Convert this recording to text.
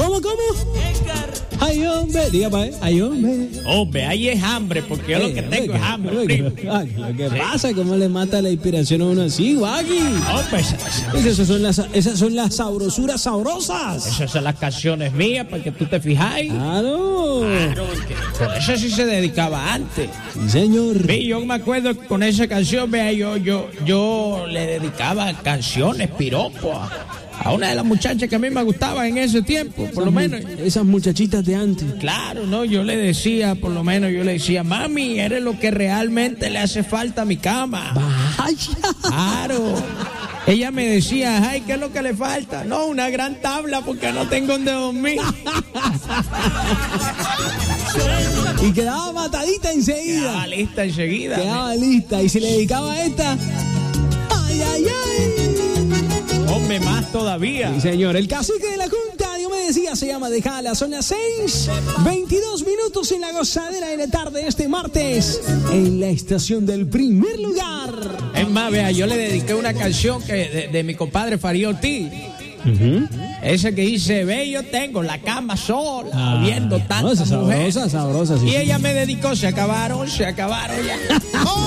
¿Cómo? Ay, hombre, dígame, ay, hombre. Hombre, ahí es hambre, porque yo lo que tengo es hambre, primo. Lo que pasa, ¿cómo le mata la inspiración a uno así, Waki? Hombre, Esas son las sabrosuras sabrosas. esas son las canciones mías, para que tú te fijáis. Claro. Claro, porque con eso sí se dedicaba antes. Sí, señor. Sí, yo me acuerdo que con esa canción, vea, yo le dedicaba canciones, piropos, a una de las muchachas que a mí me gustaba en ese tiempo, por lo menos. Esas muchachitas de antes. Claro, no, yo le decía, mami, eres lo que realmente le hace falta a mi cama. Vaya. Claro. Ella me decía, ay, ¿qué es lo que le falta? No, una gran tabla porque no tengo donde dormir. Y quedaba matadita enseguida. Quedaba lista enseguida. Quedaba lista. Y si le dedicaba a esta, ay, ay, ay. Hombre, más todavía. Sí, señor. El cacique de la Junta, Diomedes Díaz, se llama Dejala. Son las 6:22 en la gozadera de la tarde este martes, en la estación del primer lugar. Es más, vea, yo le dediqué una canción que de mi compadre Farid Ortiz. Ese que dice, ve, yo tengo la cama sola, viendo tantas mujeres. Sabrosa, sí. Y ella me dedicó, se acabaron ya.